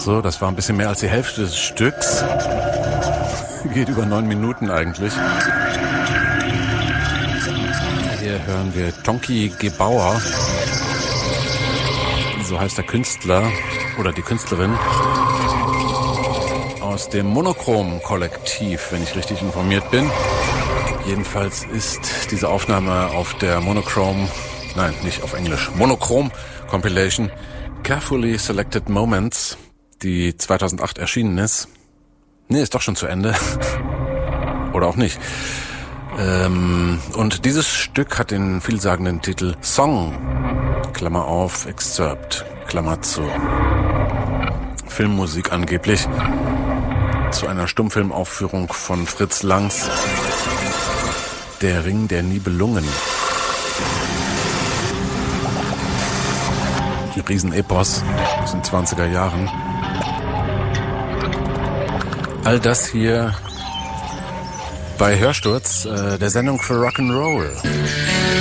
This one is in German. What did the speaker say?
so. Das war ein bisschen mehr als die Hälfte des Stücks. Geht über 9 Minuten eigentlich. Hier hören wir Tonki Gebauer. So heißt der Künstler oder die Künstlerin. Aus dem Monochrom-Kollektiv, wenn ich richtig informiert bin. Jedenfalls ist diese Aufnahme auf der Monochrom Compilation Carefully Selected Moments, die 2008 erschienen ist. Nee, ist doch schon zu Ende. Oder auch nicht. Und dieses Stück hat den vielsagenden Titel Song, Klammer auf, Excerpt, Klammer zu. Filmmusik angeblich zu einer Stummfilmaufführung von Fritz Langs Der Ring der Nibelungen. Ein Riesenepos aus den 20er Jahren. All das hier bei Hörsturz, der Sendung für Rock'n'Roll.